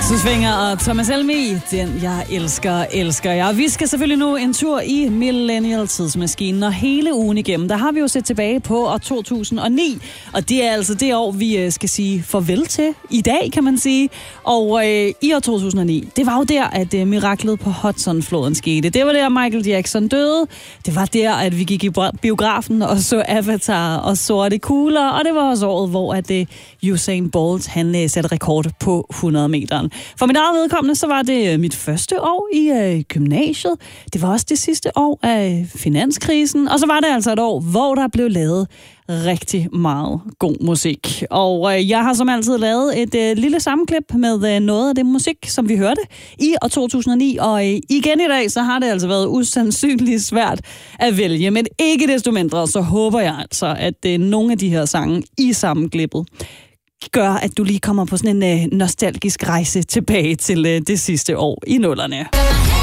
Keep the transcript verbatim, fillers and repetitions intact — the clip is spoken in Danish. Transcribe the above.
Axel Svinger og Thomas Helmig, den jeg elsker, elsker jeg. Vi skal selvfølgelig nu en tur i Millennial-tidsmaskinen, og hele ugen igennem, der har vi jo set tilbage på år to tusind og ni, og det er altså det år, vi skal sige farvel til i dag, kan man sige. Og øh, i år to tusind og ni, det var jo der, at øh, miraklet på Hudson-floden skete. Det var der, Michael Jackson døde. Det var der, at vi gik i biografen og så Avatar og Sorte Kugler, og det var også året, hvor at, øh, Usain Bolt, han øh, satte rekord på hundrede meter. For mit eget vedkommende, så var det mit første år i øh, gymnasiet. Det var også det sidste år af finanskrisen. Og så var det altså et år, hvor der blev lavet rigtig meget god musik. Og øh, jeg har som altid lavet et øh, lille sammenklip med øh, noget af det musik, som vi hørte i år to tusind og ni. Og øh, igen i dag, så har det altså været usandsynligt svært at vælge. Men ikke desto mindre, så håber jeg altså, at øh, nogle af de her sange i sammenklippet gør, at du lige kommer på sådan en øh, nostalgisk rejse tilbage til øh, det sidste år i nullerne.